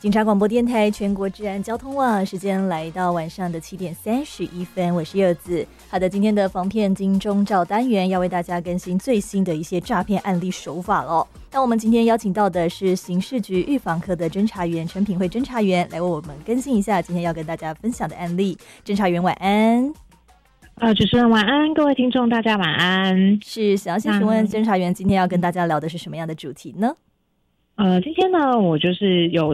警察广播电台全国治安交通网，时间来到晚上的7:31，我是柚子。好的，今天的防骗金钟罩单元要为大家更新最新的一些诈骗案例手法咯。那我们今天邀请到的是刑事局预防科的侦查员陈品慧侦查员，来为我们更新一下今天要跟大家分享的案例。侦查员晚安。 主持人晚安，各位听众大家晚安。 是，想要先询问侦查员今天要跟大家聊的是什么样的主题呢？ 今天呢，我就是有